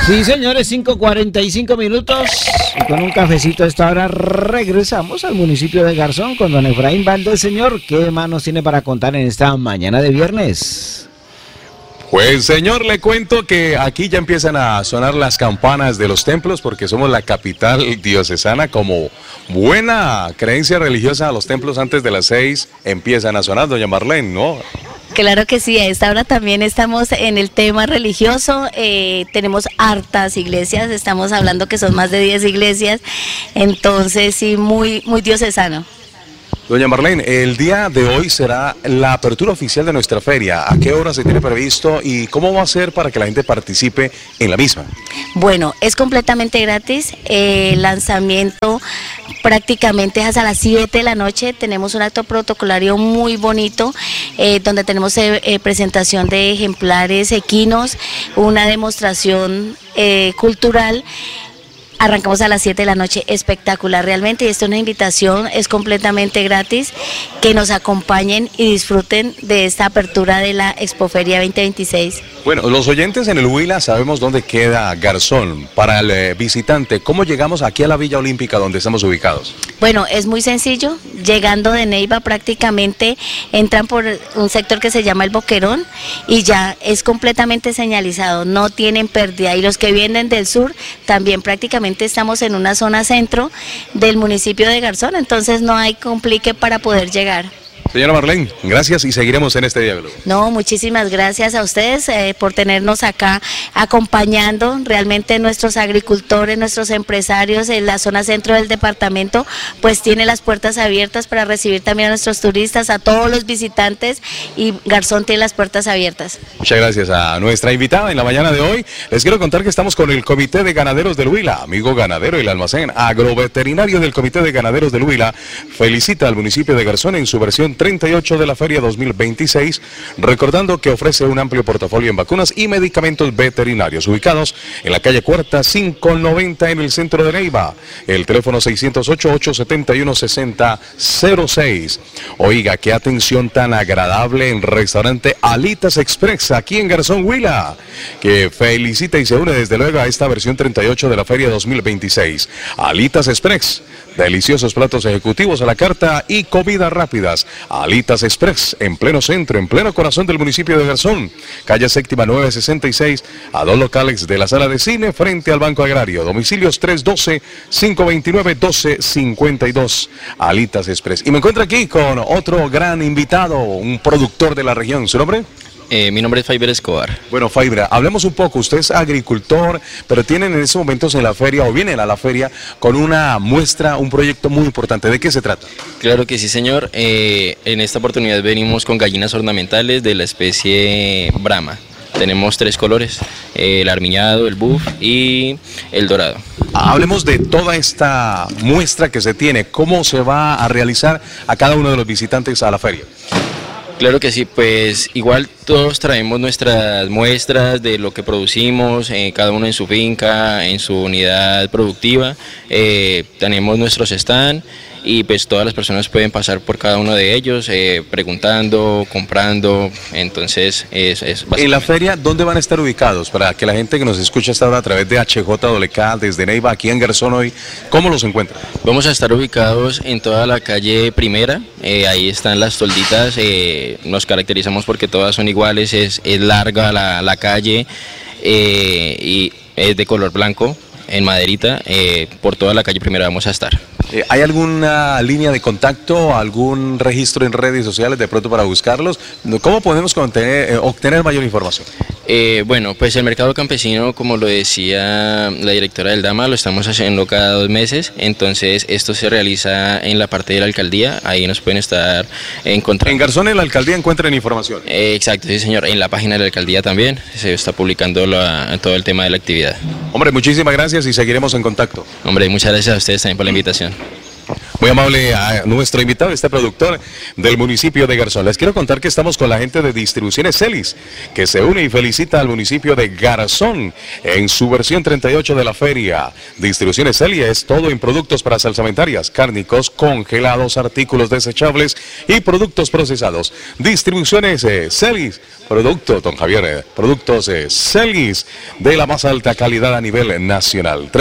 Sí, señores, 5:45 minutos. Y con un cafecito a esta hora regresamos al municipio de Garzón con don Efraín Valdés. Señor, ¿qué más nos tiene para contar en esta mañana de viernes? Pues señor, le cuento que aquí ya empiezan a sonar las campanas de los templos porque somos la capital diocesana. Como buena creencia religiosa, los templos antes de las 6 empiezan a sonar, doña Marlene, ¿no? Claro que sí, a esta hora también estamos en el tema religioso, tenemos hartas iglesias, estamos hablando que son más de 10 iglesias, entonces sí, muy diocesano. Doña Marlene, el día de hoy será la apertura oficial de nuestra feria. ¿A qué hora se tiene previsto y cómo va a ser para que la gente participe en la misma? Bueno, es completamente gratis, el lanzamiento prácticamente es hasta las 7 de la noche, tenemos un acto protocolario muy bonito, donde tenemos presentación de ejemplares equinos, una demostración cultural. Arrancamos a las 7 de la noche, espectacular realmente, y esto es una invitación, es completamente gratis, que nos acompañen y disfruten de esta apertura de la Expoferia 2026. Bueno, los oyentes en el Huila sabemos dónde queda Garzón. Para el visitante, ¿cómo llegamos aquí a la Villa Olímpica donde estamos ubicados? Bueno, es muy sencillo, llegando de Neiva prácticamente entran por un sector que se llama El Boquerón y ya es completamente señalizado, no tienen pérdida, y los que vienen del sur también prácticamente estamos en una zona centro del municipio de Garzón, entonces no hay complique para poder llegar. Señora Marlene, gracias y seguiremos en este diálogo. No, muchísimas gracias a ustedes por tenernos acá acompañando. Realmente nuestros agricultores, nuestros empresarios en la zona centro del departamento, pues tiene las puertas abiertas para recibir también a nuestros turistas, a todos los visitantes, y Garzón tiene las puertas abiertas. Muchas gracias a nuestra invitada en la mañana de hoy. Les quiero contar que estamos con el Comité de Ganaderos del Huila. Amigo ganadero, el almacén agroveterinario del Comité de Ganaderos del Huila felicita al municipio de Garzón en su versión 38 de la Feria 2026, recordando que ofrece un amplio portafolio en vacunas y medicamentos veterinarios, ubicados en la calle Cuarta 590 en el centro de Neiva. El teléfono 608-871-6006. Oiga, qué atención tan agradable en restaurante Alitas Express, aquí en Garzón, Huila, que felicita y se une desde luego a esta versión 38 de la Feria 2026. Alitas Express, deliciosos platos ejecutivos a la carta y comidas rápidas. Alitas Express, en pleno centro, en pleno corazón del municipio de Garzón, calle séptima 966, a 2 locales de la sala de cine frente al Banco Agrario. Domicilios 312-529-1252. Alitas Express. Y me encuentro aquí con otro gran invitado, un productor de la región. ¿Su nombre? Mi nombre es Faiber Escobar. Bueno, Faiber, hablemos un poco. Usted es agricultor, pero tienen en estos momentos en la feria, o vienen a la feria, con una muestra, un proyecto muy importante. ¿De qué se trata? Claro que sí, señor. En esta oportunidad venimos con gallinas ornamentales de la especie Brahma. Tenemos 3 colores, el armiñado, el buff y el dorado. Hablemos de toda esta muestra que se tiene. ¿Cómo se va a realizar a cada uno de los visitantes a la feria? Claro que sí, pues igual todos traemos nuestras muestras de lo que producimos, cada uno en su finca, en su unidad productiva, tenemos nuestros stands y pues todas las personas pueden pasar por cada uno de ellos, preguntando, comprando, entonces es básicamente. En la feria, ¿dónde van a estar ubicados? Para que la gente que nos escucha hasta ahora a través de HJWK, desde Neiva, aquí en Garzón hoy, ¿cómo los encuentran? Vamos a estar ubicados en toda la calle Primera, ahí están las tolditas, nos caracterizamos porque todas son iguales, es larga la calle y es de color blanco, en maderita, por toda la calle Primera vamos a estar. ¿Hay alguna línea de contacto, algún registro en redes sociales de pronto para buscarlos? ¿Cómo podemos obtener mayor información? Bueno, pues el mercado campesino, como lo decía la directora del DAMA, lo estamos haciendo cada 2 meses, entonces esto se realiza en la parte de la alcaldía, ahí nos pueden estar encontrando. En Garzón, en la alcaldía, encuentran información. Exacto, sí señor, en la página de la alcaldía también se está publicando todo el tema de la actividad. Hombre, muchísimas gracias y seguiremos en contacto. Hombre, muchas gracias a ustedes también por la invitación. Muy amable a nuestro invitado, este productor del municipio de Garzón. Les quiero contar que estamos con la gente de Distribuciones Celis, que se une y felicita al municipio de Garzón en su versión 38 de la feria. Distribuciones Celis es todo en productos para salsamentarias, cárnicos, congelados, artículos desechables y productos procesados. Distribuciones Celis, don Javier, productos Celis de la más alta calidad a nivel nacional.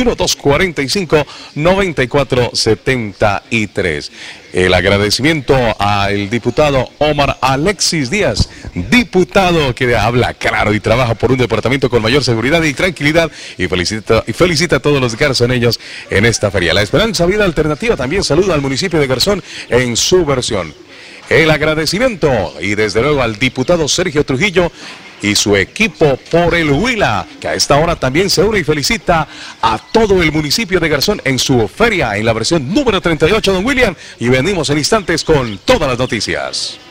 321-245-9473. El agradecimiento al diputado Omar Alexis Díaz, diputado que habla claro y trabaja por un departamento con mayor seguridad y tranquilidad, y felicita a todos los garzoneños en esta feria. La Esperanza Vida Alternativa también saluda al municipio de Garzón en su versión. El agradecimiento y desde luego al diputado Sergio Trujillo y su equipo por el Huila, que a esta hora también se une y felicita a todo el municipio de Garzón en su feria, en la versión número 38, don William, y venimos en instantes con todas las noticias.